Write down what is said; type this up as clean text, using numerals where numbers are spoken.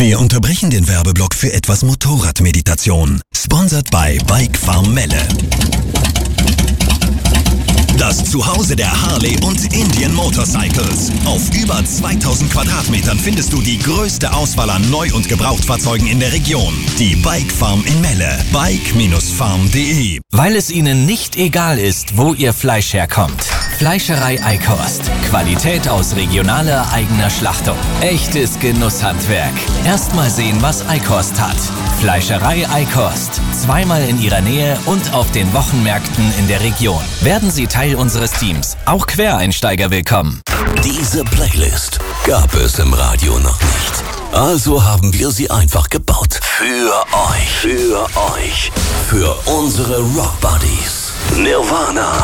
Wir unterbrechen den Werbeblock für etwas Motorradmeditation. Sponsored by Bike Farm Melle. Das Zuhause der Harley und Indian Motorcycles. Auf über 2000 Quadratmetern findest du die größte Auswahl an Neu- und Gebrauchtfahrzeugen in der Region. Die Bike Farm in Melle. bike-farm.de. Weil es Ihnen nicht egal ist, wo Ihr Fleisch herkommt. Fleischerei Eikost. Qualität aus regionaler eigener Schlachtung. Echtes Genusshandwerk. Erstmal sehen, was Eikost hat. Fleischerei Eikost. Zweimal in Ihrer Nähe und auf den Wochenmärkten in der Region. Werden Sie Teil unseres Teams. Auch Quereinsteiger willkommen. Diese Playlist gab es im Radio noch nicht. Also haben wir sie einfach gebaut. Für euch. Für unsere Rock Buddies. Nirvana.